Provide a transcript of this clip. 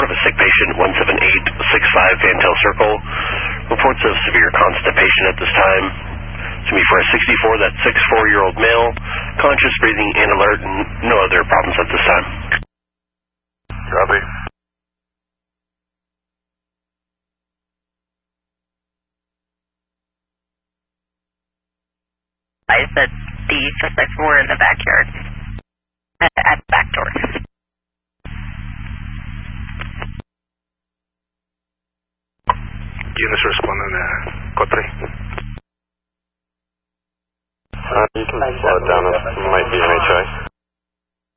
of a sick patient, 17865 Fantail Circle. Reports of severe constipation at this time. To me for a 64, that's 64-year-old male, conscious, breathing, and alert, and no other problems at this time. Copy. I said the suspects were in the backyard, at the back door. Units responding, Code 3. You can slow it down.